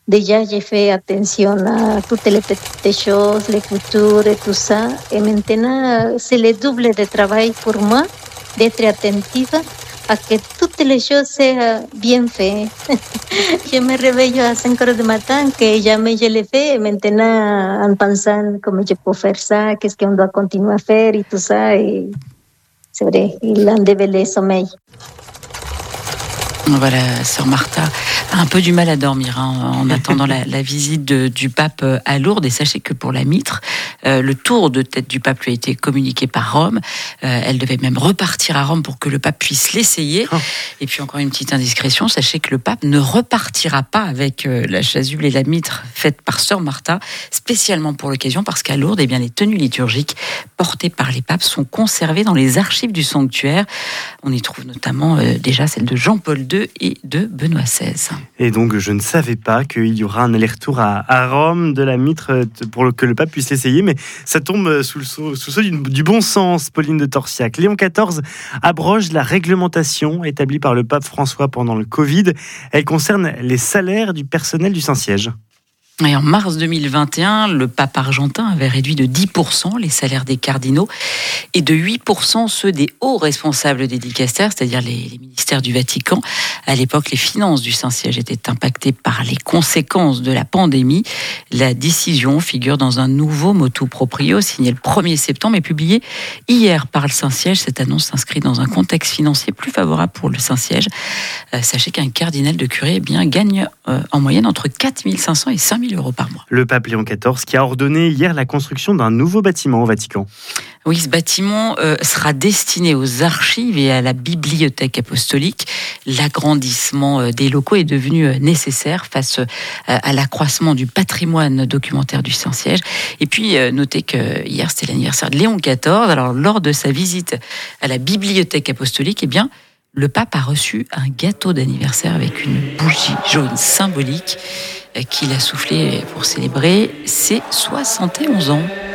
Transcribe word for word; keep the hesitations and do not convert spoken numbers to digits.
déjà j'ai fait attention à toutes les petites choses, les coutures et tout ça. Et maintenant, c'est le double de travail pour moi d'être attentive à que toutes les choses soient bien faites. Je me réveille à cinq heures du matin, que jamais je l'ai fait. Et maintenant, en pensant comment je peux faire ça, qu'est-ce qu'on doit continuer à faire et tout ça. Et c'est vrai, il a enlevé le sommeil. Voilà, sœur Martha a un peu du mal à dormir hein, en attendant la, la visite de, du pape à Lourdes. Et sachez que pour la mitre, euh, le tour de tête du pape lui a été communiqué par Rome. Euh, elle devait même repartir à Rome pour que le pape puisse l'essayer. Oh. Et puis encore une petite indiscrétion, sachez que le pape ne repartira pas avec euh, la chasuble et la mitre faite par sœur Martha, spécialement pour l'occasion, parce qu'à Lourdes, eh bien, les tenues liturgiques portées par les papes sont conservées dans les archives du sanctuaire. On y trouve notamment euh, déjà celle de Jean-Paul deux et de Benoît seize. Et donc, je ne savais pas qu'il y aura un aller-retour à, à Rome de la mitre pour que le pape puisse l'essayer, mais ça tombe sous le sceau, sous le sceau du, du bon sens, Pauline de Torsiac. Léon quatorze abroge la réglementation établie par le pape François pendant le Covid. Elle concerne les salaires du personnel du Saint-Siège. Et en mars deux mille vingt et un, le pape argentin avait réduit de dix pour cent les salaires des cardinaux et de huit pour cent ceux des hauts responsables des dicastères, c'est-à-dire les, les ministères du Vatican. À l'époque, les finances du Saint-Siège étaient impactées par les conséquences de la pandémie. La décision figure dans un nouveau motu proprio signé le premier septembre et publié hier par le Saint-Siège. Cette annonce s'inscrit dans un contexte financier plus favorable pour le Saint-Siège. Euh, sachez qu'un cardinal de curé eh bien, gagne euh, en moyenne entre quatre mille cinq cents et cinq mille euros par mois. Le pape Léon quatorze qui a ordonné hier la construction d'un nouveau bâtiment au Vatican. Oui, ce bâtiment euh, sera destiné aux archives et à la bibliothèque apostolique. L'agrandissement euh, des locaux est devenu euh, nécessaire face euh, à l'accroissement du patrimoine documentaire du Saint-Siège. Et puis, euh, notez que hier, c'était l'anniversaire de Léon quatorze. Alors, lors de sa visite à la bibliothèque apostolique, eh bien, le pape a reçu un gâteau d'anniversaire avec une bougie jaune symbolique qu'il a soufflé pour célébrer ses soixante et onze ans.